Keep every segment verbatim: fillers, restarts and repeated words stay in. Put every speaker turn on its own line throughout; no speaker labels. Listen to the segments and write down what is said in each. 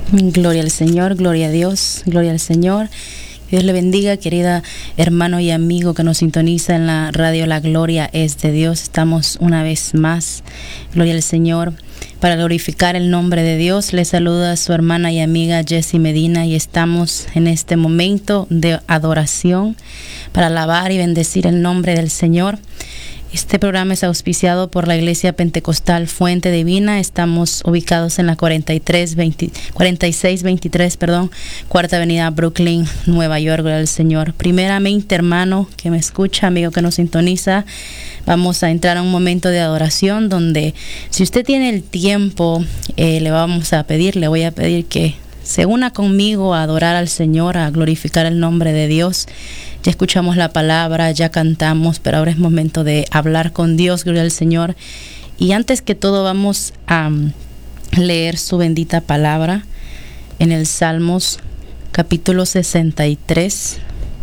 Gloria al Señor, gloria a Dios, gloria al Señor. Dios le bendiga, querida hermano y amigo que nos sintoniza en la radio La Gloria es de Dios. Estamos una vez más, gloria al Señor, para glorificar el nombre de Dios. Le saluda a su hermana y amiga Jessie Medina y estamos en este momento de adoración para alabar y bendecir el nombre del Señor. Este programa es auspiciado por la Iglesia Pentecostal Fuente Divina. Estamos ubicados en la cuarenta y seis veintitrés, perdón, Cuarta Avenida, Brooklyn, Nueva York. Gloria al Señor. Primeramente, hermano que me escucha, amigo que nos sintoniza, vamos a entrar a un momento de adoración donde, si usted tiene el tiempo, eh, le vamos a pedir, le voy a pedir que se una conmigo a adorar al Señor, a glorificar el nombre de Dios. Ya escuchamos la palabra, ya cantamos, pero ahora es momento de hablar con Dios, gloria al Señor. Y antes que todo vamos a leer su bendita palabra en el Salmos capítulo sesenta y tres.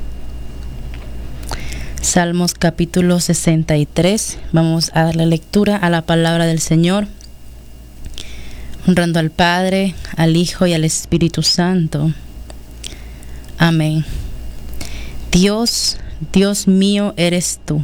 Salmos capítulo sesenta y tres. Vamos a darle lectura a la palabra del Señor, honrando al Padre, al Hijo y al Espíritu Santo. Amén. Dios, Dios mío eres tú.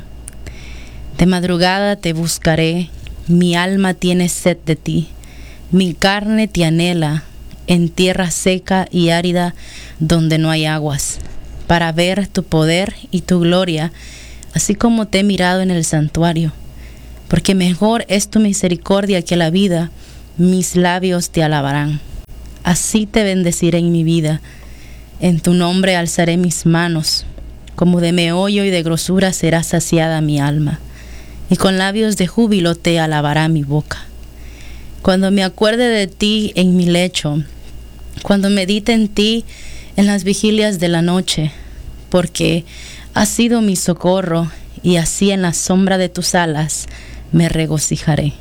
De madrugada te buscaré, mi alma tiene sed de ti, mi carne te anhela en tierra seca y árida donde no hay aguas, para ver tu poder y tu gloria, así como te he mirado en el santuario. Porque mejor es tu misericordia que la vida, mis labios te alabarán. Así te bendeciré en mi vida, en tu nombre alzaré mis manos. Como de meollo y de grosura será saciada mi alma, y con labios de júbilo te alabará mi boca. Cuando me acuerde de ti en mi lecho, cuando medite en ti en las vigilias de la noche, porque has sido mi socorro, y así en la sombra de tus alas me regocijaré.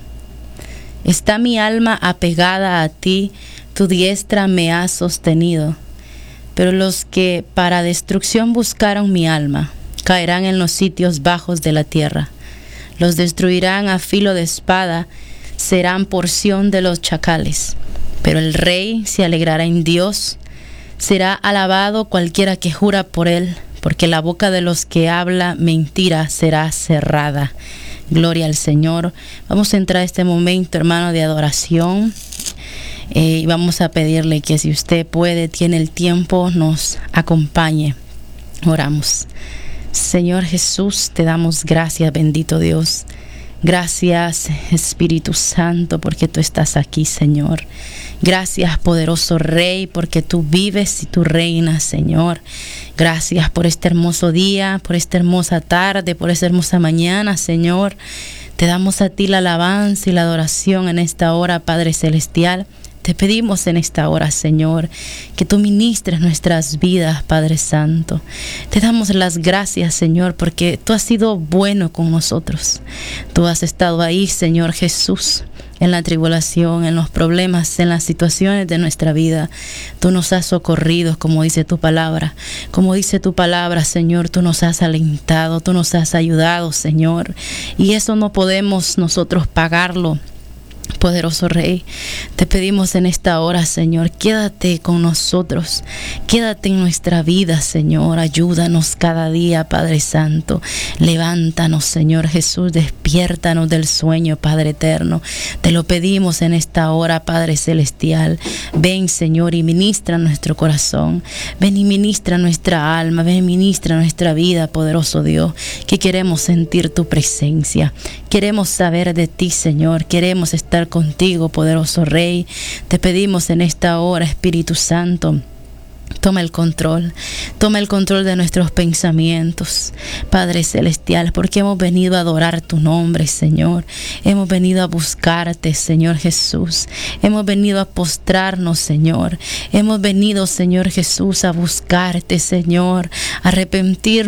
Está mi alma apegada a ti, tu diestra me ha sostenido. Pero los que para destrucción buscaron mi alma, caerán en los sitios bajos de la tierra. Los destruirán a filo de espada, serán porción de los chacales. Pero el rey se alegrará en Dios, será alabado cualquiera que jura por él, porque la boca de los que habla mentira será cerrada. Gloria al Señor. Vamos a entrar a este momento, hermano, de adoración. Eh, y vamos a pedirle que si usted puede, tiene el tiempo, nos acompañe. Oramos. Señor Jesús, te damos gracias, bendito Dios. Gracias, Espíritu Santo, porque tú estás aquí, Señor. Gracias, poderoso Rey, porque tú vives y tú reinas, Señor. Gracias por este hermoso día, por esta hermosa tarde, por esta hermosa mañana, Señor. Te damos a ti la alabanza y la adoración en esta hora, Padre Celestial. Te pedimos en esta hora, Señor, que tú ministres nuestras vidas, Padre Santo. Te damos las gracias, Señor, porque tú has sido bueno con nosotros. Tú has estado ahí, Señor Jesús, en la tribulación, en los problemas, en las situaciones de nuestra vida. Tú nos has socorrido, como dice tu palabra. Como dice tu palabra, Señor, tú nos has alentado, tú nos has ayudado, Señor. Y eso no podemos nosotros pagarlo. Poderoso Rey, te pedimos en esta hora, Señor, quédate con nosotros, quédate en nuestra vida, Señor, ayúdanos cada día, Padre Santo, levántanos, Señor Jesús, despiértanos del sueño, Padre Eterno, te lo pedimos en esta hora, Padre Celestial. Ven, Señor, y ministra nuestro corazón, ven y ministra nuestra alma, ven y ministra nuestra vida, poderoso Dios, que queremos sentir tu presencia, queremos saber de ti, Señor, queremos estar contigo, poderoso Rey. Te pedimos en esta hora, Espíritu Santo, toma el control, toma el control de nuestros pensamientos, Padre Celestial, porque hemos venido a adorar tu nombre, Señor. Hemos venido a buscarte, Señor Jesús. Hemos venido a postrarnos, Señor. Hemos venido, Señor Jesús, a buscarte, Señor, a arrepentirnos de, nuestro,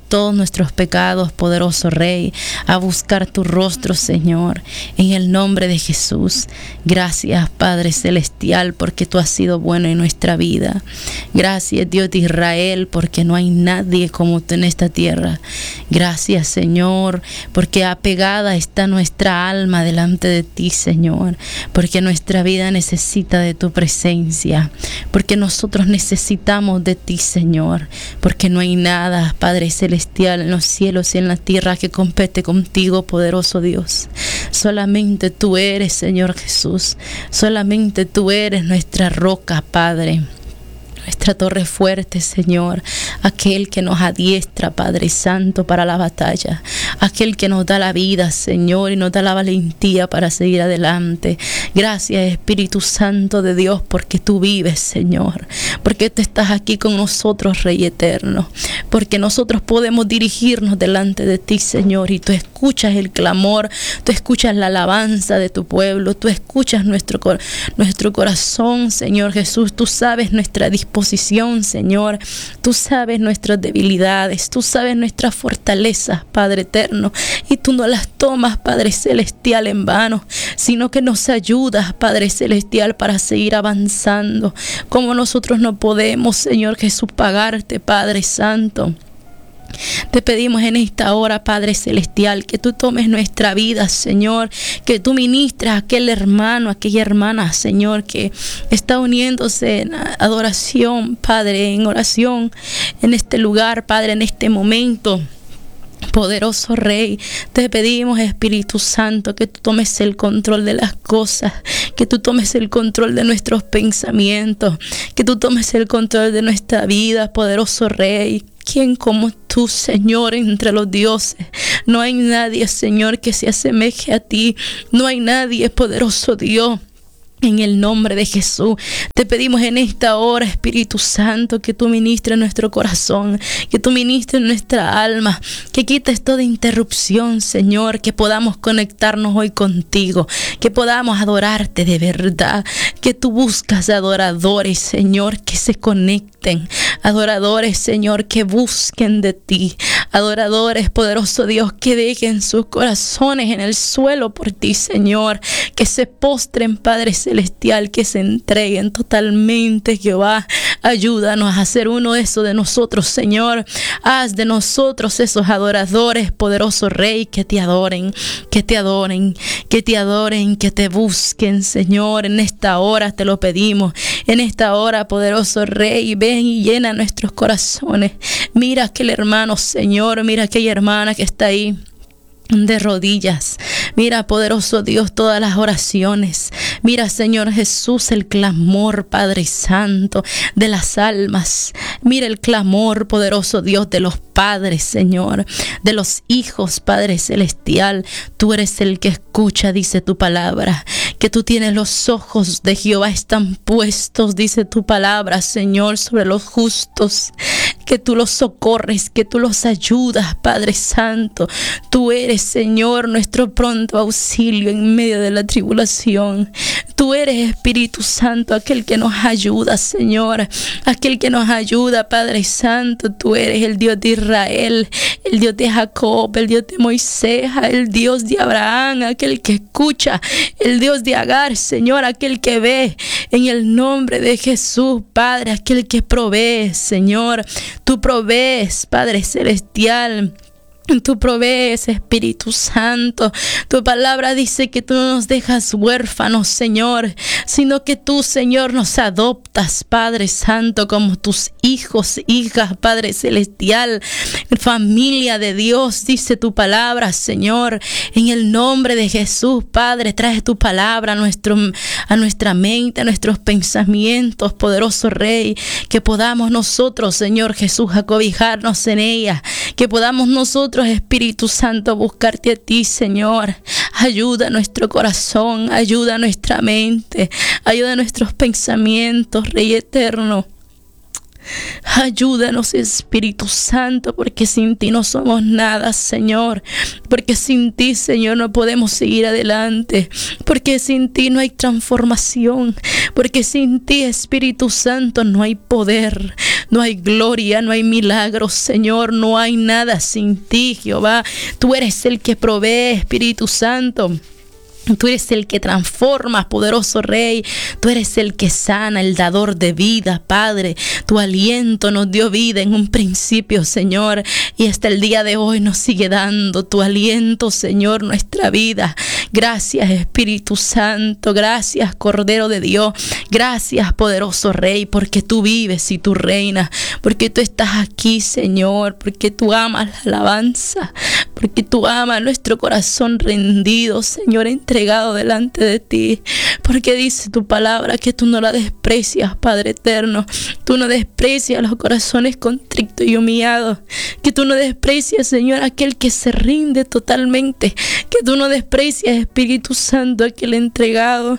todos nuestros pecados, poderoso Rey, a buscar tu rostro, Señor, en el nombre de Jesús. Gracias, Padre Celestial, porque tú has sido bueno en nuestra vida. Gracias, Dios de Israel, porque no hay nadie como tú en esta tierra. Gracias, Señor, porque apegada está nuestra alma delante de ti, Señor, porque nuestra vida necesita de tu presencia, porque nosotros necesitamos de ti, Señor, porque no hay nada, Padre Celestial, en los cielos y en la tierra que compete contigo, poderoso Dios. Solamente tú eres, Señor Jesús, solamente tú eres nuestra roca, Padre, nuestra torre fuerte, Señor, aquel que nos adiestra, Padre Santo, para la batalla, aquel que nos da la vida, Señor, y nos da la valentía para seguir adelante. Gracias, Espíritu Santo de Dios, porque tú vives, Señor, porque tú estás aquí con nosotros, Rey eterno, porque nosotros podemos dirigirnos delante de ti, Señor, y tú escuchas el clamor, tú escuchas la alabanza de tu pueblo, tú escuchas nuestro, nuestro corazón, Señor Jesús, tú sabes nuestra disposición, Señor, tú sabes nuestras debilidades, tú sabes nuestras fortalezas, Padre eterno, y tú no las tomas, Padre Celestial, en vano, sino que nos ayudas, Padre Celestial, para seguir avanzando, como nosotros no podemos, Señor Jesús, pagarte, Padre Santo. Te pedimos en esta hora, Padre Celestial, que tú tomes nuestra vida, Señor, que tú ministres a aquel hermano, a aquella hermana, Señor, que está uniéndose en adoración, Padre, en oración, en este lugar, Padre, en este momento. Poderoso Rey, te pedimos, Espíritu Santo, que tú tomes el control de las cosas, que tú tomes el control de nuestros pensamientos, que tú tomes el control de nuestra vida, poderoso Rey. ¿Quién como tú, Señor, entre los dioses? No hay nadie, Señor, que se asemeje a ti. No hay nadie, poderoso Dios. En el nombre de Jesús, te pedimos en esta hora, Espíritu Santo, que tú ministres nuestro corazón, que tú ministres nuestra alma, que quites toda interrupción, Señor, que podamos conectarnos hoy contigo, que podamos adorarte de verdad, que tú buscas adoradores, Señor, que se conecten, adoradores, Señor, que busquen de ti, adoradores, poderoso Dios, que dejen sus corazones en el suelo por ti, Señor, que se postren, Padre Celestial, que se entreguen totalmente, Jehová. Ayúdanos a hacer uno de esos de nosotros, Señor. Haz de nosotros esos adoradores, poderoso Rey, que te adoren, que te adoren, que te adoren, que te busquen, Señor. En esta hora te lo pedimos. En esta hora, poderoso Rey, ven y llena nuestros corazones. Mira aquel hermano, Señor. Mira aquella hermana que está ahí de rodillas. Mira, poderoso Dios, todas las oraciones. Mira, Señor Jesús, el clamor, Padre Santo, de las almas. Mira el clamor, poderoso Dios, de los padres, Señor, de los hijos, Padre Celestial. Tú eres el que escucha, dice tu palabra, que tú tienes los ojos de Jehová están puestos, dice tu palabra, Señor, sobre los justos, que tú los socorres, que tú los ayudas, Padre Santo. Tú eres, Señor, nuestro pronto auxilio en medio de la tribulación. Tú eres, Espíritu Santo, aquel que nos ayuda, Señor, aquel que nos ayuda, Padre Santo. Tú eres el Dios de Israel, el Dios de Jacob, el Dios de Moisés, el Dios de Abraham, aquel que escucha, el Dios de Agar, Señor, aquel que ve. En el nombre de Jesús, Padre, aquel que provee, Señor. Tú provees, Padre Celestial. Tú provees, Espíritu Santo. Tu palabra dice que tú no nos dejas huérfanos, Señor, sino que tú, Señor, nos adoptas, Padre Santo, como tus hijos, hijas, Padre Celestial, familia de Dios, dice tu palabra, Señor. En el nombre de Jesús, Padre, trae tu palabra a, nuestro, a nuestra mente, a nuestros pensamientos, poderoso Rey, que podamos nosotros, Señor Jesús, acobijarnos en ella, que podamos nosotros, Espíritu Santo, buscarte a ti, Señor. Ayuda a nuestro corazón, ayuda a nuestra mente, ayuda a nuestros pensamientos, Rey eterno. Ayúdanos, Espíritu Santo, porque sin ti no somos nada, Señor. Porque sin ti, Señor, no podemos seguir adelante. Porque sin ti no hay transformación. Porque sin ti, Espíritu Santo, no hay poder. no hay gloria, no hay milagros, Señor, no hay nada sin ti, Jehová. Tú eres el que provee, Espíritu Santo. Tú eres el que transforma, poderoso Rey. Tú eres el que sana, el dador de vida, Padre. Tu aliento nos dio vida en un principio, Señor, y hasta el día de hoy nos sigue dando tu aliento, Señor, nuestra vida. Gracias, Espíritu Santo. Gracias, Cordero de Dios. Gracias, poderoso Rey, porque tú vives y tú reinas, porque tú estás aquí, Señor, porque tú amas la alabanza, porque tú amas nuestro corazón rendido, Señor, entre entregado delante de ti, porque dice tu palabra que tú no la desprecias, Padre eterno. Tú no desprecias los corazones contritos y humillados, que tú no desprecias, Señor, aquel que se rinde totalmente, que tú no desprecias, Espíritu Santo, aquel entregado,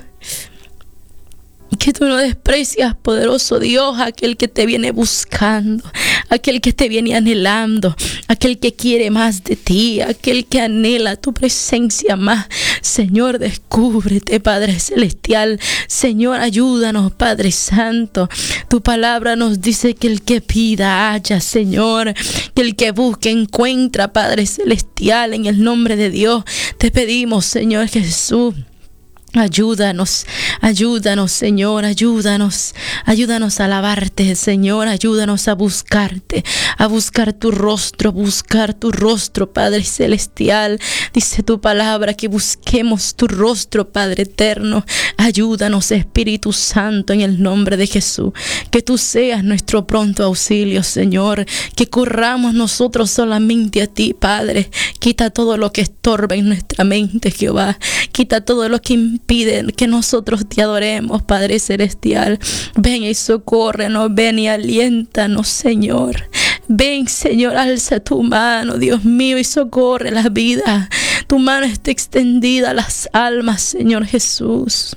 que tú no desprecias, poderoso Dios, aquel que te viene buscando, aquel que te viene anhelando, aquel que quiere más de ti, aquel que anhela tu presencia más. Señor, descúbrete, Padre Celestial. Señor, ayúdanos, Padre Santo. Tu palabra nos dice que el que pida haya, Señor, que el que busque encuentra, Padre Celestial. En el nombre de Dios te pedimos, Señor Jesús. Ayúdanos, ayúdanos, Señor, ayúdanos, ayúdanos a alabarte, Señor, ayúdanos a buscarte, a buscar tu rostro, buscar tu rostro, Padre Celestial. Dice tu palabra que busquemos tu rostro, Padre eterno. Ayúdanos, Espíritu Santo, en el nombre de Jesús. Que tú seas nuestro pronto auxilio, Señor. Que corramos nosotros solamente a ti, Padre. Quita todo lo que estorba en nuestra mente, Jehová. Quita todo lo que impide que nosotros te adoremos, Padre Celestial. Ven y socórrenos, ven y aliéntanos, Señor. Ven, Señor, alza tu mano, Dios mío, y socorre las vidas. Tu mano está extendida a las almas, Señor Jesús.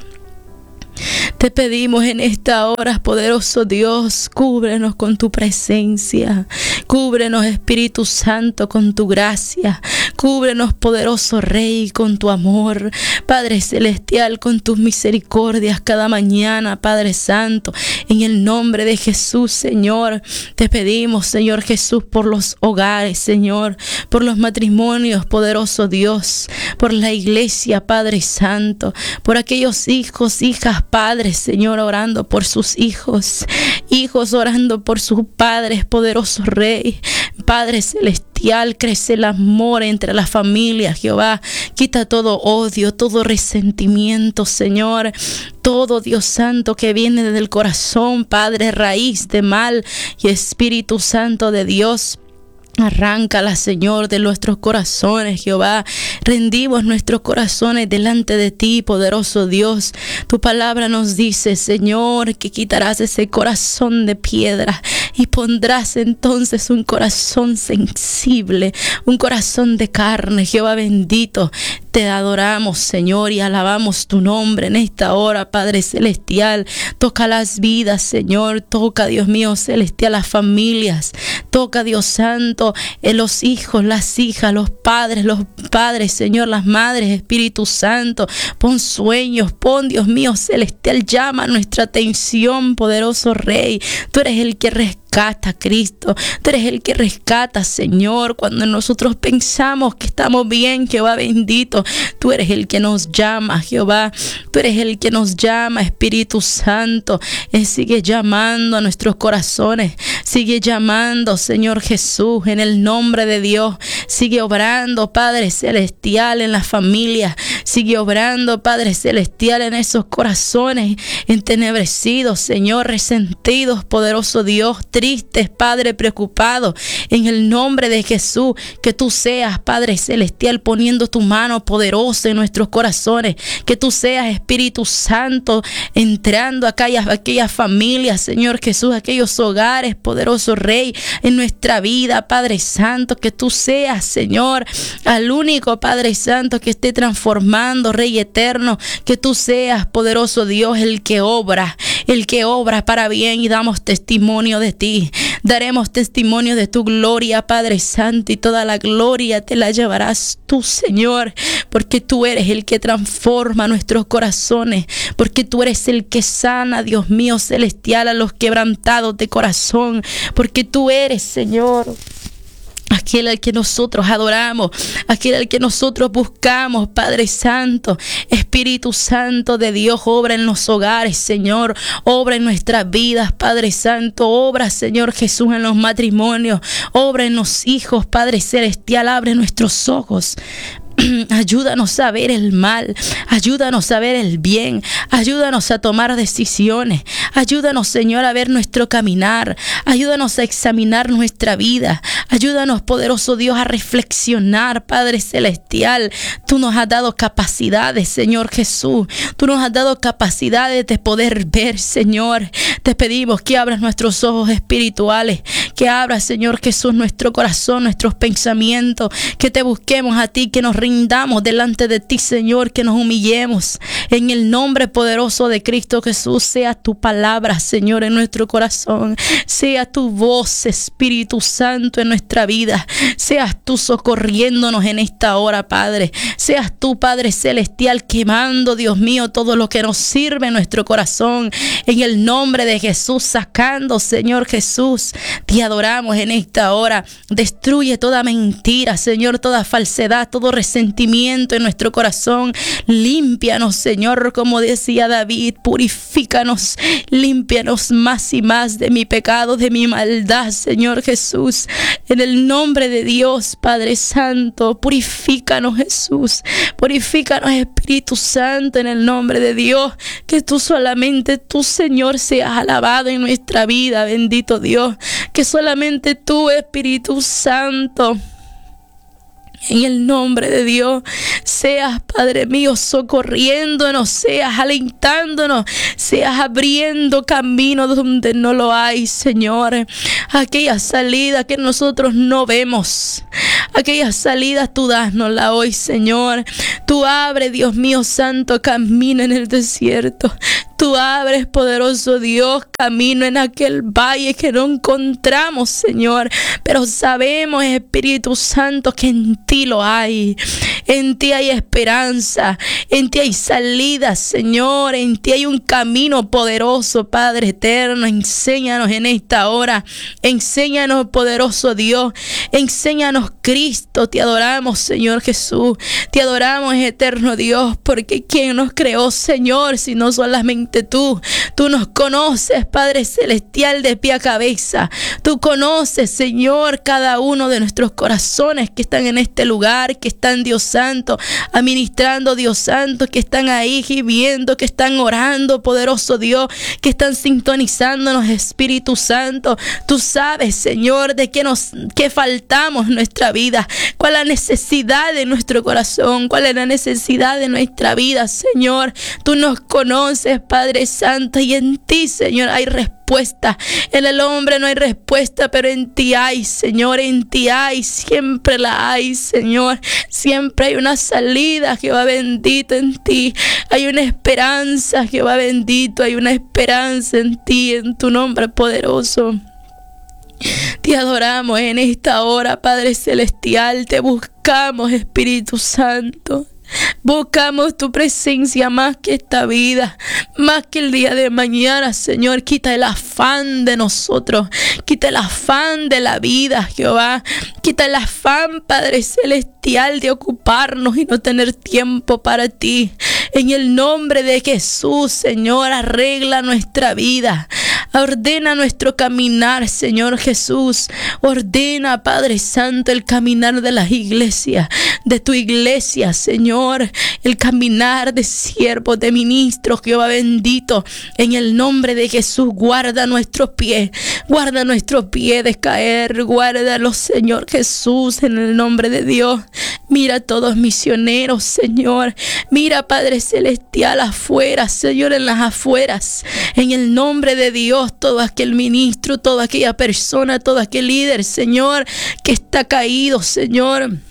Te pedimos en esta hora, poderoso Dios, cúbrenos con tu presencia, cúbrenos, Espíritu Santo, con tu gracia, cúbrenos, poderoso Rey, con tu amor, Padre Celestial, con tus misericordias cada mañana, Padre Santo, en el nombre de Jesús, Señor. Te pedimos, Señor Jesús, por los hogares, Señor, por los matrimonios, poderoso Dios, por la iglesia, Padre Santo, por aquellos hijos, hijas, padres, Señor, orando por sus hijos, hijos orando por sus padres, poderoso Rey, Padre Celestial, crece el amor entre las familias, Jehová. Quita todo odio, todo resentimiento, Señor, todo, Dios Santo, que viene desde el corazón, Padre, raíz de mal, y Espíritu Santo de Dios, arráncala, Señor, de nuestros corazones, Jehová. Rendimos nuestros corazones delante de ti, poderoso Dios. Tu palabra nos dice, Señor, que quitarás ese corazón de piedra y pondrás entonces un corazón sensible, un corazón de carne, Jehová bendito. Te adoramos, Señor, y alabamos tu nombre en esta hora, Padre Celestial. Toca las vidas, Señor. Toca, Dios mío, celestial, las familias. Toca, Dios Santo, en los hijos, las hijas, los padres, los padres, Señor, las madres, Espíritu Santo. Pon sueños, pon, Dios mío, celestial, llama nuestra atención, poderoso Rey. Tú eres el que rescata. Rescata, Cristo. Tú eres el que rescata, Señor, cuando nosotros pensamos que estamos bien, Jehová bendito. Tú eres el que nos llama, Jehová. Tú eres el que nos llama, Espíritu Santo. Él sigue llamando a nuestros corazones. Sigue llamando, Señor Jesús, en el nombre de Dios. Sigue obrando, Padre Celestial, en las familias. Sigue obrando, Padre Celestial, en esos corazones entenebrecidos, Señor, resentidos, poderoso Dios, tristes, Padre, preocupados, en el nombre de Jesús. Que tú seas, Padre Celestial, poniendo tu mano poderosa en nuestros corazones. Que tú seas, Espíritu Santo, entrando a aquellas, aquellas familias, Señor Jesús, aquellos hogares, poderoso Rey, en nuestra vida, Padre Santo. Que tú seas, Señor, al único, Padre Santo, que esté transformando, Rey eterno. Que tú seas, poderoso Dios, el que obra, el que obra para bien, y damos testimonio de ti. Daremos testimonio de tu gloria, Padre Santo, y toda la gloria te la llevarás tú, Señor, porque tú eres el que transforma nuestros corazones, porque tú eres el que sana, Dios mío celestial, a los quebrantados de corazón, porque tú eres, Señor, aquel al que nosotros adoramos, aquel al que nosotros buscamos, Padre Santo. Espíritu Santo de Dios, obra en los hogares, Señor, obra en nuestras vidas, Padre Santo, obra, Señor Jesús, en los matrimonios, obra en los hijos, Padre Celestial, abre nuestros ojos. Ayúdanos a ver el mal, ayúdanos a ver el bien, ayúdanos a tomar decisiones, ayúdanos, Señor, a ver nuestro caminar, ayúdanos a examinar nuestra vida, ayúdanos, poderoso Dios, a reflexionar, Padre Celestial. Tú nos has dado capacidades, Señor Jesús, tú nos has dado capacidades de poder ver, Señor. Te pedimos que abras nuestros ojos espirituales, que abras, Señor Jesús, nuestro corazón, nuestros pensamientos, que te busquemos a ti, que nos rindamos delante de ti, Señor, que nos humillemos. En el nombre poderoso de Cristo Jesús, sea tu palabra, Señor, en nuestro corazón. Sea tu voz, Espíritu Santo, en nuestra vida. Seas tú socorriéndonos en esta hora, Padre. Seas tú, Padre Celestial, quemando, Dios mío, todo lo que nos sirve en nuestro corazón. En el nombre de Jesús, sacando, Señor Jesús, te adoramos en esta hora. Destruye toda mentira, Señor, toda falsedad, todo resentimiento en nuestro corazón. Límpianos, Señor, como decía David, purifícanos, límpianos más y más de mi pecado, de mi maldad, Señor Jesús. En el nombre de Dios, Padre Santo, purifícanos, Jesús, purifícanos, Espíritu Santo, en el nombre de Dios. Que tú solamente, tú, Señor, seas alabado en nuestra vida, bendito Dios. Que solamente tú, Espíritu Santo, en el nombre de Dios, seas, Padre mío, socorriéndonos, seas alentándonos, seas abriendo camino donde no lo hay, Señor. Aquella salida que nosotros no vemos, aquellas salidas tú dasnosla hoy, Señor. Tú abre, Dios mío santo, camino en el desierto. Tú abres, poderoso Dios, camino en aquel valle que no encontramos, Señor. Pero sabemos, Espíritu Santo, que en ti lo hay. En ti hay esperanza. En ti hay salida, Señor. En ti hay un camino poderoso, Padre eterno. Enséñanos en esta hora. Enséñanos, poderoso Dios. Enséñanos, Cristo. Te adoramos, Señor Jesús. Te adoramos, eterno Dios. Porque ¿quién nos creó, Señor, si no solamente tú? Tú nos conoces, Padre Celestial, de pie a cabeza. Tú conoces, Señor, cada uno de nuestros corazones que están en este lugar, que están, Dios Santo, administrando, Dios Santo, que están ahí viviendo, que están orando, poderoso Dios, que están sintonizándonos, Espíritu Santo. Tú sabes, Señor, de qué nos, qué faltamos en nuestra vida, cuál es la necesidad de nuestro corazón, cuál es la necesidad de nuestra vida, Señor. Tú nos conoces, Padre Santo, y en ti, Señor, hay respuesta. En el hombre no hay respuesta, pero en ti hay, Señor, en ti hay, siempre la hay, Señor. Siempre hay una salida, Jehová bendito, en ti. Hay una esperanza, Jehová bendito, hay una esperanza en ti, en tu nombre poderoso. Te adoramos en esta hora, Padre Celestial, te buscamos, Espíritu Santo. Buscamos tu presencia más que esta vida, más que el día de mañana, Señor. Quita el afán de nosotros, quita el afán de la vida, Jehová. Quita el afán, Padre Celestial, de ocuparnos y no tener tiempo para ti. En el nombre de Jesús, Señor, arregla nuestra vida. Ordena nuestro caminar, Señor Jesús. Ordena, Padre Santo, el caminar de las iglesias, de tu iglesia, Señor. El caminar de siervos, de ministros, Jehová bendito. En el nombre de Jesús, guarda nuestros pies. Guarda nuestros pies de caer. Guárdalos, Señor Jesús, en el nombre de Dios. Mira a todos misioneros, Señor. Mira, Padre Celestial, afuera, Señor, en las afueras. En el nombre de Dios, todo aquel ministro, toda aquella persona, todo aquel líder, Señor, que está caído, Señor.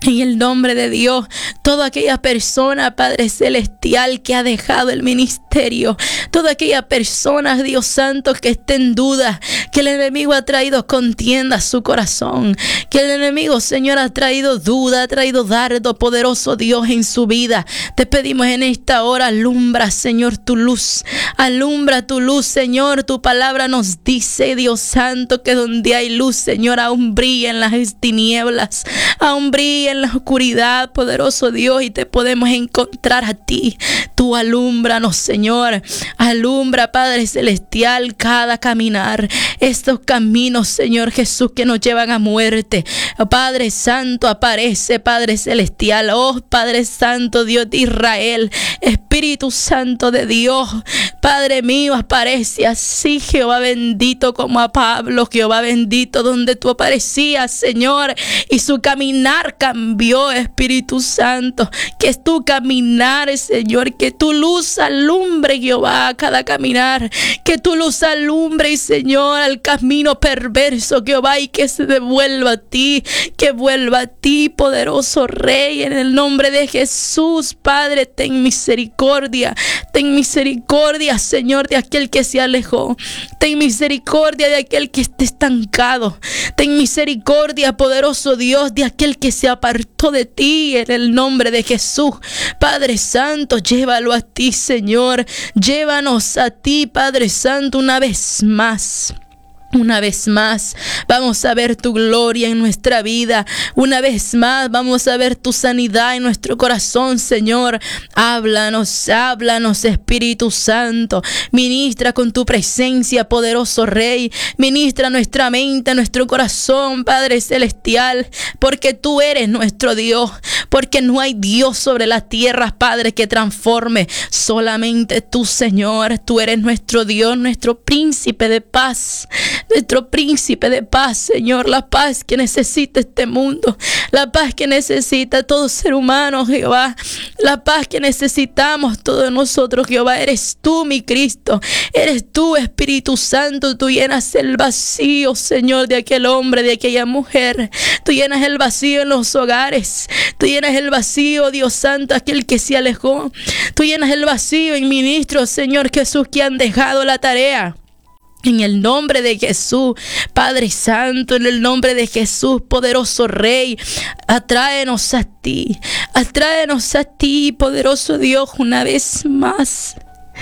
En el nombre de Dios, toda aquella persona, Padre Celestial, que ha dejado el ministerio, toda aquella persona, Dios Santo, que esté en duda, que el enemigo ha traído contienda a su corazón, que el enemigo, Señor, ha traído duda, ha traído dardo, poderoso Dios, en su vida. Te pedimos en esta hora, alumbra, Señor, tu luz, alumbra tu luz, Señor. Tu palabra nos dice, Dios Santo, que donde hay luz, Señor, aún brilla en las tinieblas, aún brilla en la oscuridad, poderoso Dios, y te podemos encontrar a ti. Tú alúmbranos, Señor, alumbra, Padre Celestial, cada caminar, estos caminos, Señor Jesús, que nos llevan a muerte. Padre Santo, aparece, Padre Celestial, oh Padre Santo, Dios de Israel, Espíritu Santo de Dios, Padre mío, aparece así, Jehová bendito, como a Pablo, Jehová bendito, donde tú aparecías, Señor, y su caminar cambió, Espíritu Santo, que es tu caminar, Señor, que tu luz alumbre, Jehová, cada caminar, que tu luz alumbre, Señor, al camino perverso, Jehová, y que se devuelva a ti, que vuelva a ti, poderoso Rey, en el nombre de Jesús. Padre, ten misericordia, ten misericordia, Señor, de aquel que se alejó, ten misericordia de aquel que esté estancado, ten misericordia, poderoso Dios, de aquel que se apartó de ti, en el nombre de Jesús. Padre Santo, llévalo a ti, Señor, llévanos a ti, Padre Santo, una vez más. Una vez más vamos a ver tu gloria en nuestra vida. Una vez más vamos a ver tu sanidad en nuestro corazón, Señor. Háblanos, háblanos, Espíritu Santo. Ministra con tu presencia, poderoso Rey. Ministra nuestra mente, nuestro corazón, Padre Celestial. Porque tú eres nuestro Dios. Porque no hay Dios sobre la tierra, Padre, que transforme. Solamente tú, Señor. Tú eres nuestro Dios, nuestro príncipe de paz. Nuestro príncipe de paz, Señor, la paz que necesita este mundo, la paz que necesita todo ser humano, Jehová, la paz que necesitamos todos nosotros, Jehová. Eres tú, mi Cristo, eres tú, Espíritu Santo. Tú llenas el vacío, Señor, de aquel hombre, de aquella mujer. Tú llenas el vacío en los hogares. Tú llenas el vacío, Dios Santo, aquel que se alejó. Tú llenas el vacío en ministros, Señor Jesús, que han dejado la tarea. En el nombre de Jesús, Padre Santo, en el nombre de Jesús, poderoso Rey, atráenos a ti, atráenos a ti, poderoso Dios, una vez más.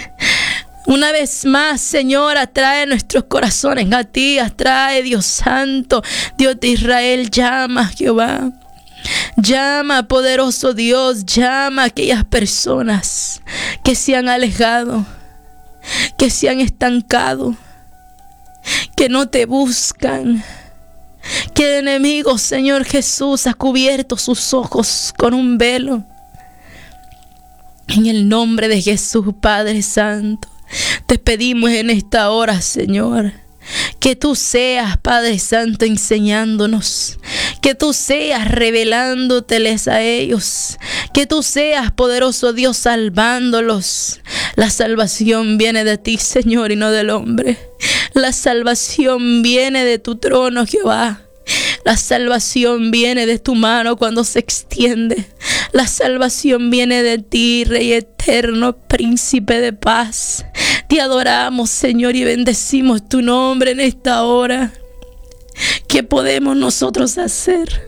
Una vez más, Señor, atrae nuestros corazones a ti, atrae, Dios Santo, Dios de Israel, llama, Jehová. Llama, poderoso Dios, llama a aquellas personas que se han alejado, que se han estancado, que no te buscan, que el enemigo, Señor Jesús, ha cubierto sus ojos con un velo. En el nombre de Jesús, Padre Santo, te pedimos en esta hora, Señor, que tú seas, Padre Santo, enseñándonos, que tú seas revelándoteles a ellos, que tú seas, poderoso Dios, salvándolos. La salvación viene de ti, Señor, y no del hombre. La salvación viene de tu trono, Jehová. La salvación viene de tu mano cuando se extiende. La salvación viene de ti, Rey eterno, príncipe de paz. Te adoramos, Señor, y bendecimos tu nombre en esta hora. ¿Qué podemos nosotros hacer?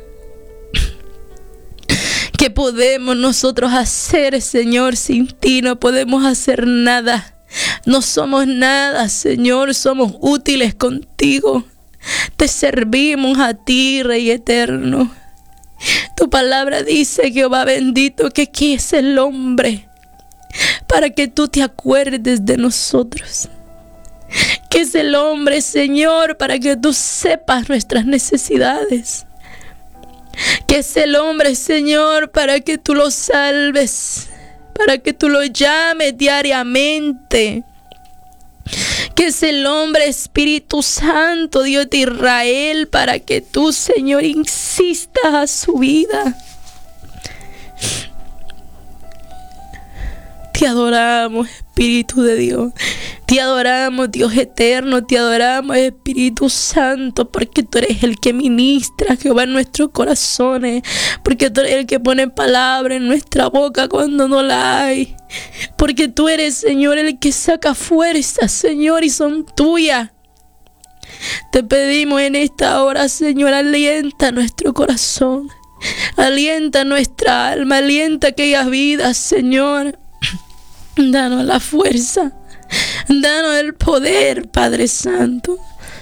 ¿Qué podemos nosotros hacer, Señor? Sin ti no podemos hacer nada. No somos nada, Señor, somos útiles contigo. Te servimos a ti, Rey eterno. Tu palabra dice, Jehová bendito, que aquí es el hombre para que tú te acuerdes de nosotros. Que es el hombre, Señor, para que tú sepas nuestras necesidades. Que es el hombre, Señor, para que tú lo salves, para que tú lo llames diariamente. Que es el hombre, Espíritu Santo, Dios de Israel, para que tú, Señor, insistas a su vida. Te
Te adoramos, Espíritu de Dios. Te adoramos, Dios eterno. Te adoramos, Espíritu Santo, porque tú eres el que ministra, Jehová, en nuestros corazones. Porque tú eres el que pone palabra en nuestra boca cuando no la hay. Porque tú eres, Señor, el que saca fuerzas, Señor, y son tuyas. Te pedimos en esta hora, Señor, alienta nuestro corazón. Alienta nuestra alma, alienta aquellas vidas, Señor. Danos la fuerza, danos el poder, Padre Santo.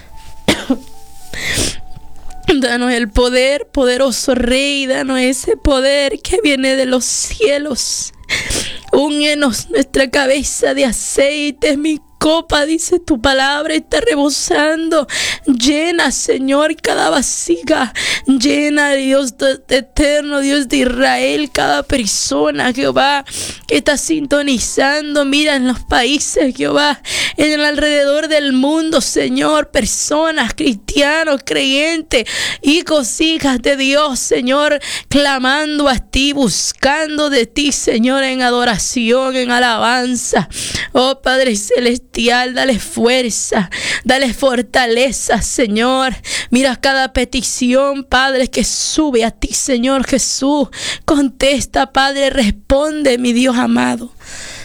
Danos el poder, poderoso Rey, danos ese poder que viene de los cielos. Úngenos nuestra cabeza de aceite, mi copa, dice tu palabra, está rebosando. Llena, Señor, cada vasija. Llena, Dios eterno, Dios de Israel, cada persona, Jehová, que está sintonizando. Mira en los países, Jehová, en el alrededor del mundo, Señor, personas, cristianos, creyentes, hijos, hijas de Dios, Señor, clamando a ti, buscando de ti, Señor, en adoración, en alabanza. Oh Padre Celestial, dale fuerza, dale fortaleza, Señor. Mira cada petición, Padre, que sube a ti, Señor Jesús. Contesta, Padre, responde, mi Dios amado.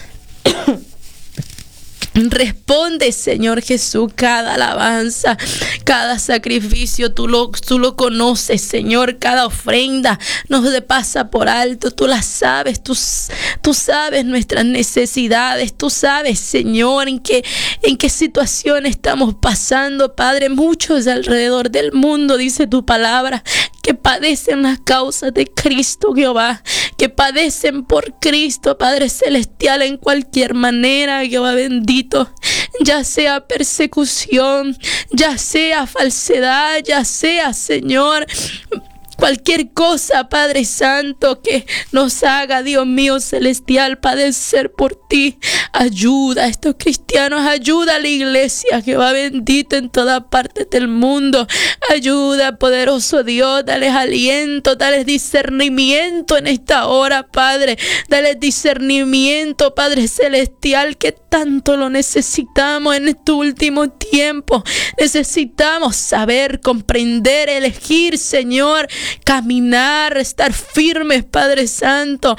Responde, Señor Jesús, cada alabanza, cada sacrificio, tú lo, tú lo conoces, Señor, cada ofrenda no se pasa por alto, tú la sabes, tú, tú sabes nuestras necesidades, tú sabes, Señor, en qué, en qué situación estamos pasando, Padre. Muchos alrededor del mundo, dice tu palabra, que padecen las causas de Cristo, Jehová, que padecen por Cristo, Padre Celestial, en cualquier manera, Jehová bendito. Ya sea persecución, ya sea falsedad, ya sea, Señor, cualquier cosa, Padre Santo, que nos haga, Dios mío celestial, padecer por ti. Ayuda a estos cristianos, ayuda a la iglesia, Jehová bendito, en todas partes del mundo. Ayuda, poderoso Dios, dales aliento, dales discernimiento en esta hora, Padre. Dales discernimiento, Padre Celestial, que tanto lo necesitamos en este último tiempo. Necesitamos saber, comprender, elegir, Señor, caminar, estar firmes, Padre Santo.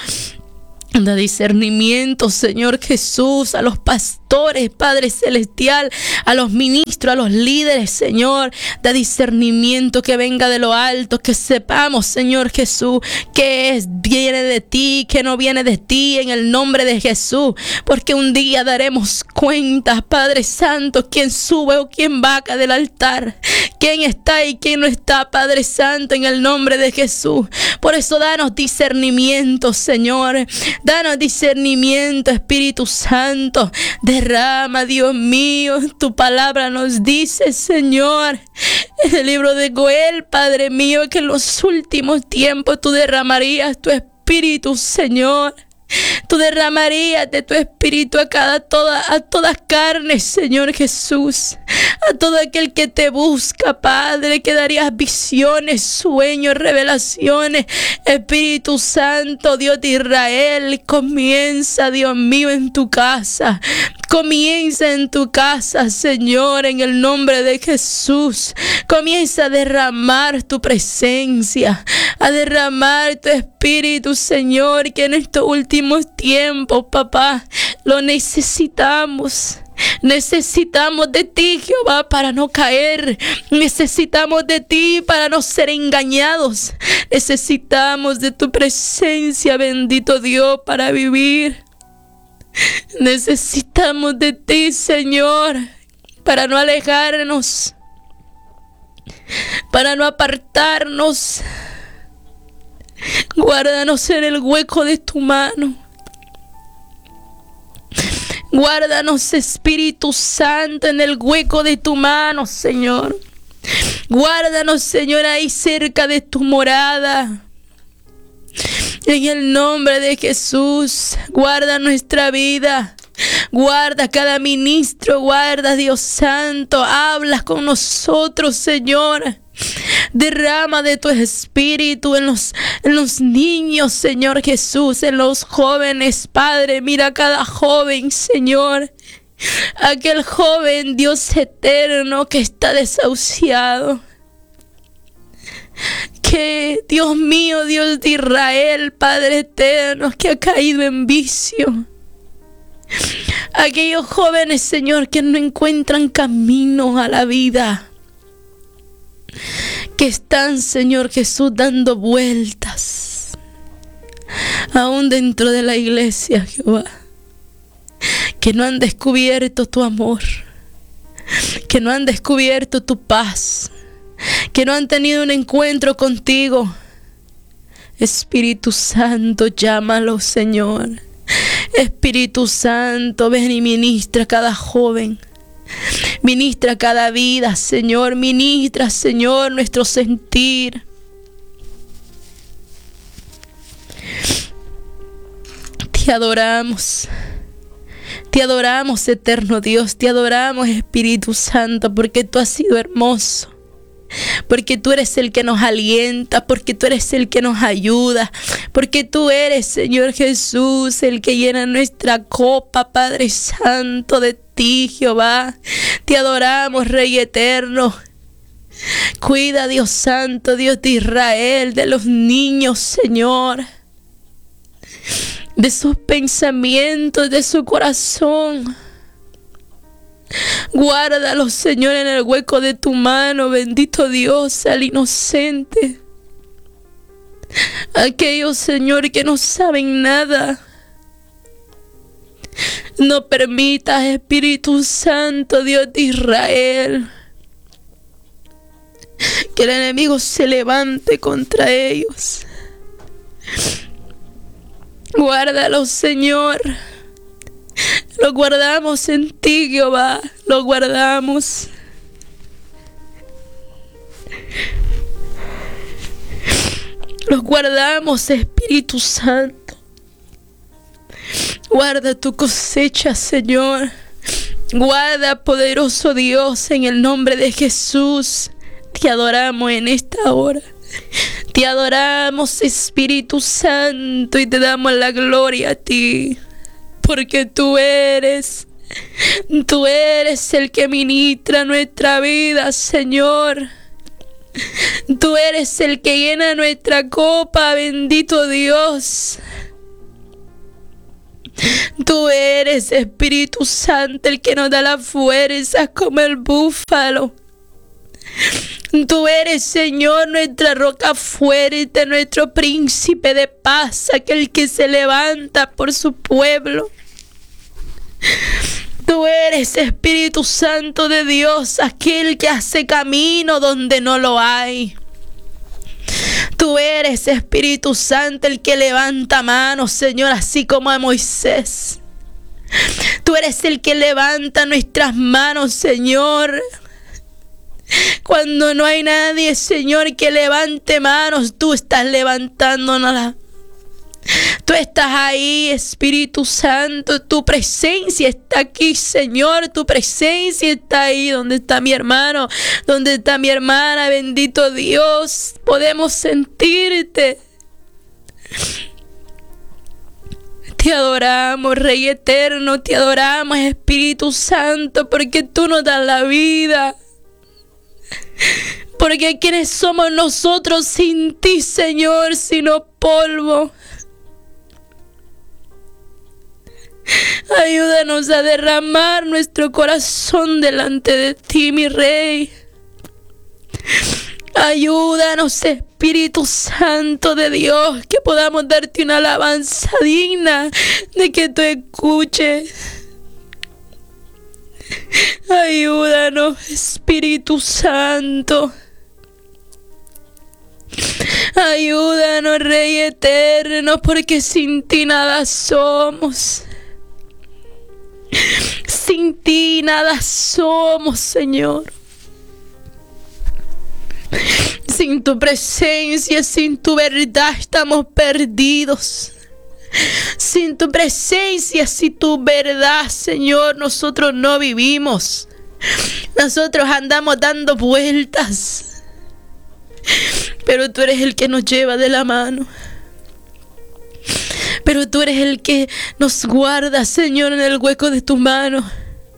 Da discernimiento, Señor Jesús, a los pastores, Padre Celestial, a los ministros, a los líderes, Señor. Da discernimiento que venga de lo alto, que sepamos, Señor Jesús, que es, viene de ti, que no viene de ti, en el nombre de Jesús. Porque un día daremos cuentas, Padre Santo, quién sube o quién baja del altar, quién está y quién no está, Padre Santo, en el nombre de Jesús. Por eso danos discernimiento, Señor. Danos discernimiento, Espíritu Santo. Derrama, Dios mío, tu palabra nos dice, Señor, en el libro de Joel, Padre mío, que en los últimos tiempos tú derramarías tu Espíritu, Señor. Tú derramarías de tu Espíritu a cada toda, a toda carne, Señor Jesús. A todo aquel que te busca, Padre, que darías visiones, sueños, revelaciones. Espíritu Santo, Dios de Israel, comienza, Dios mío, en tu casa. Comienza en tu casa, Señor, en el nombre de Jesús. Comienza a derramar tu presencia, a derramar tu Espíritu, Señor, que en estos últimos tiempos, papá, lo necesitamos. Necesitamos de ti, Jehová, para no caer. Necesitamos de ti para no ser engañados. Necesitamos de tu presencia, bendito Dios, para vivir. Necesitamos de ti, Señor, para no alejarnos, para no apartarnos. Guárdanos en el hueco de tu mano. Guárdanos, Espíritu Santo, en el hueco de tu mano, Señor. Guárdanos, Señor, ahí cerca de tu morada. En el nombre de Jesús, guarda nuestra vida. Guarda cada ministro, guarda, Dios Santo, hablas con nosotros, Señor. Derrama de tu espíritu en los, en los niños, Señor Jesús, en los jóvenes, Padre. Mira a cada joven, Señor. Aquel joven, Dios eterno, que está desahuciado. Que, Dios mío, Dios de Israel, Padre eterno, que ha caído en vicio. Aquellos jóvenes, Señor, que no encuentran camino a la vida. Que están, Señor Jesús, dando vueltas. Aún dentro de la iglesia, Jehová. Que no han descubierto tu amor. Que no han descubierto tu paz. Que no han tenido un encuentro contigo. Espíritu Santo, llámalo, Señor. Espíritu Santo, ven y ministra a cada joven. Ministra cada vida, Señor. Ministra, Señor, nuestro sentir. Te adoramos. Te adoramos, eterno Dios. Te adoramos, Espíritu Santo, porque tú has sido hermoso. Porque tú eres el que nos alienta, porque tú eres el que nos ayuda, porque tú eres, Señor Jesús, el que llena nuestra copa, Padre Santo, de ti, Jehová. Te adoramos, Rey eterno. Cuida, Dios Santo, Dios de Israel, de los niños, Señor, de sus pensamientos, de su corazón. Guárdalo, Señor, en el hueco de tu mano, bendito Dios, al inocente. Aquellos, Señor, que no saben nada. No permitas, Espíritu Santo, Dios de Israel, que el enemigo se levante contra ellos. Guárdalo, Señor. Lo guardamos en ti, Jehová. Lo guardamos. Los guardamos, Espíritu Santo. Guarda tu cosecha, Señor. Guarda, poderoso Dios, en el nombre de Jesús. Te adoramos en esta hora. Te adoramos, Espíritu Santo, y te damos la gloria a ti. Porque tú eres, tú eres el que ministra nuestra vida, Señor. Tú eres el que llena nuestra copa, bendito Dios. Tú eres, Espíritu Santo, el que nos da la fuerza como el búfalo. Tú eres, Señor, nuestra roca fuerte, nuestro príncipe de paz, aquel que se levanta por su pueblo. Tú eres, Espíritu Santo de Dios, aquel que hace camino donde no lo hay. Tú eres, Espíritu Santo, el que levanta manos, Señor, así como a Moisés. Tú eres el que levanta nuestras manos, Señor. Cuando no hay nadie, Señor, que levante manos, tú estás levantándonos. Tú estás ahí, Espíritu Santo. Tu presencia está aquí, Señor. Tu presencia está ahí. Donde está mi hermano, donde está mi hermana, bendito Dios. Podemos sentirte. Te adoramos, Rey eterno. Te adoramos, Espíritu Santo, porque tú nos das la vida. Porque ¿quiénes somos nosotros sin ti, Señor, sino polvo? Ayúdanos a derramar nuestro corazón delante de ti, mi Rey. Ayúdanos, Espíritu Santo de Dios, que podamos darte una alabanza digna de que tú escuches. Ayúdanos, Espíritu Santo. Ayúdanos, Rey eterno, porque sin ti nada somos. Sin ti nada somos, Señor. Sin tu presencia, sin tu verdad estamos perdidos. Sin tu presencia, sin tu verdad, Señor, nosotros no vivimos. Nosotros andamos dando vueltas, pero tú eres el que nos lleva de la mano. Pero tú eres el que nos guarda, Señor, en el hueco de tu mano.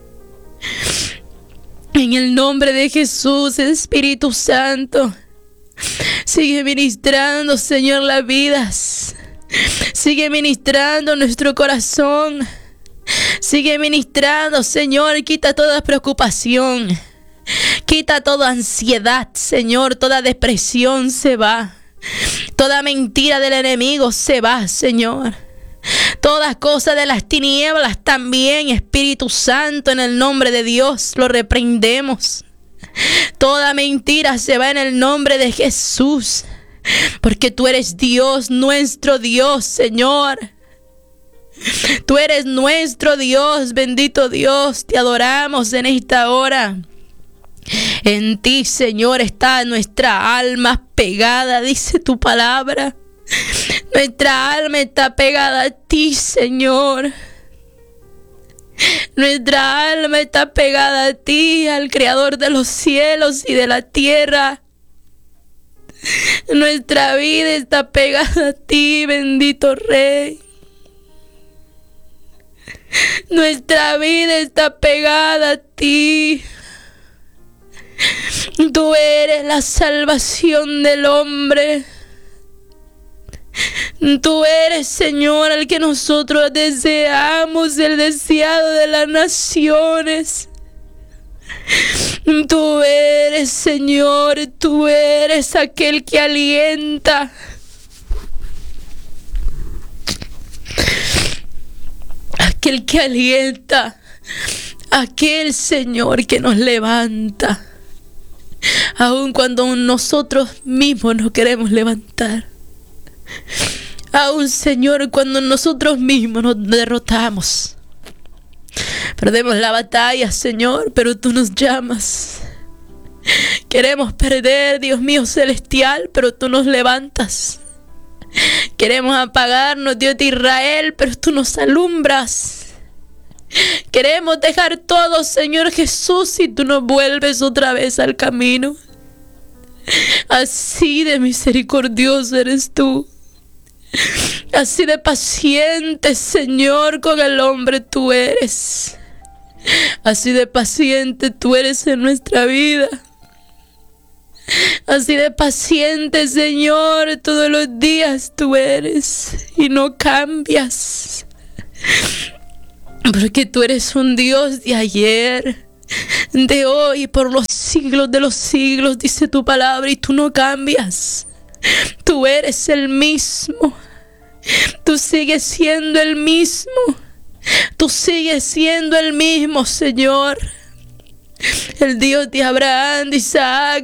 En el nombre de Jesús, Espíritu Santo, sigue ministrando, Señor, las vidas. Sigue ministrando nuestro corazón. Sigue ministrando, Señor. Quita toda preocupación. Quita toda ansiedad, Señor. Toda depresión se va. Toda mentira del enemigo se va, Señor. Toda cosa de las tinieblas también, Espíritu Santo, en el nombre de Dios, lo reprendemos. Toda mentira se va en el nombre de Jesús. Porque tú eres Dios, nuestro Dios, Señor. Tú eres nuestro Dios, bendito Dios. Te adoramos en esta hora. En ti, Señor, está nuestra alma pegada, dice tu palabra. Nuestra alma está pegada a ti, Señor. Nuestra alma está pegada a ti, al Creador de los cielos y de la tierra. Nuestra vida está pegada a ti, bendito Rey. Nuestra vida está pegada a ti. Tú eres la salvación del hombre. Tú eres, Señor, el que nosotros deseamos, el deseado de las naciones. Tú eres, Señor, tú eres aquel que alienta. Aquel que alienta. Aquel, Señor, que nos levanta. Aun cuando nosotros mismos nos queremos levantar. Aun, Señor, cuando nosotros mismos nos derrotamos. Perdemos la batalla, Señor, pero tú nos llamas. Queremos perder, Dios mío celestial, pero tú nos levantas. Queremos apagarnos, Dios de Israel, pero tú nos alumbras. Queremos dejar todo, Señor Jesús, y tú nos vuelves otra vez al camino. Así de misericordioso eres tú. Así de paciente, Señor, con el hombre tú eres. Así de paciente tú eres en nuestra vida. Así de paciente, Señor, todos los días tú eres y no cambias. Porque tú eres un Dios de ayer, de hoy, por los siglos de los siglos, dice tu palabra, y tú no cambias. Tú eres el mismo. Tú sigues siendo el mismo. Tú sigues siendo el mismo, Señor. El Dios de Abraham, de Isaac